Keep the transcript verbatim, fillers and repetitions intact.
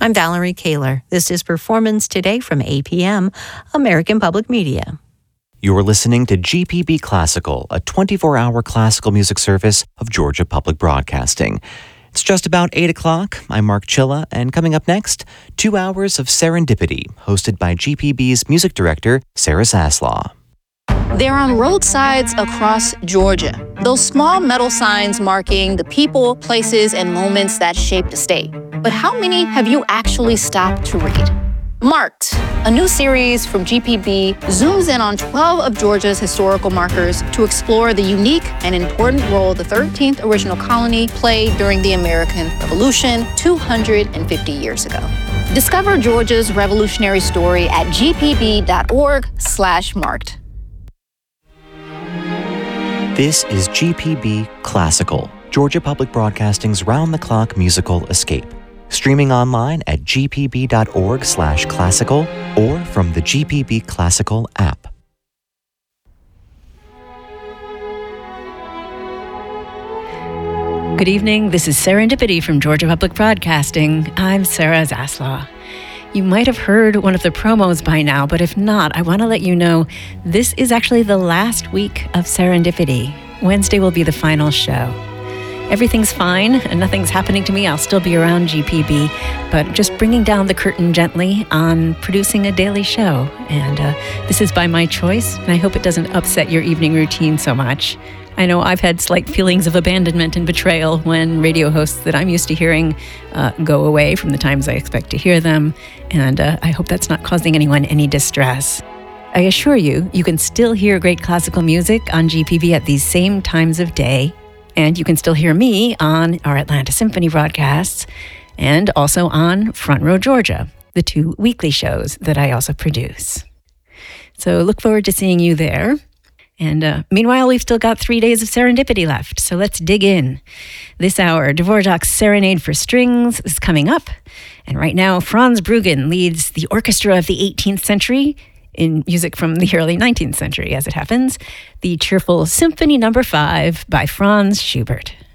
I'm Valerie Kaler. This is Performance Today from A P M, American Public Media. You're listening to G P B Classical, a twenty-four hour classical music service of Georgia Public Broadcasting. It's just about eight o'clock. I'm Mark Chilla, and coming up next, two hours of Serendipity, hosted by G P B's music director, Sarah Zaslaw. They're on roadsides across Georgia. Those small metal signs marking the people, places, and moments that shaped a state. But how many have you actually stopped to read? Marked, a new series from G P B, zooms in on twelve of Georgia's historical markers to explore the unique and important role the thirteenth original colony played during the American Revolution two hundred fifty years ago. Discover Georgia's revolutionary story at gpb.org slash marked. This is G P B Classical, Georgia Public Broadcasting's round-the-clock musical escape. Streaming online at gpb.org slash classical or from the G P B Classical app. Good evening. This is Serendipity from Georgia Public Broadcasting. I'm Sarah Zaslaw. You might have heard one of the promos by now, but if not, I want to let you know this is actually the last week of Serendipity. Wednesday will be the final show. Everything's fine and nothing's happening to me. I'll still be around G P B, but just bringing down the curtain gently on producing a daily show. And uh, this is by my choice, and I hope it doesn't upset your evening routine so much. I know I've had slight feelings of abandonment and betrayal when radio hosts that I'm used to hearing uh, go away from the times I expect to hear them, and uh, I hope that's not causing anyone any distress. I assure you, you can still hear great classical music on G P B at these same times of day, and you can still hear me on our Atlanta Symphony broadcasts and also on Front Row Georgia, the two weekly shows that I also produce. So look forward to seeing you there. And uh, meanwhile, we've still got three days of serendipity left, so let's dig in. This hour, Dvorak's Serenade for Strings is coming up. And right now, Franz Bruggen leads the orchestra of the eighteenth century in music from the early nineteenth century, as it happens, the cheerful Symphony Number Five by Franz Schubert.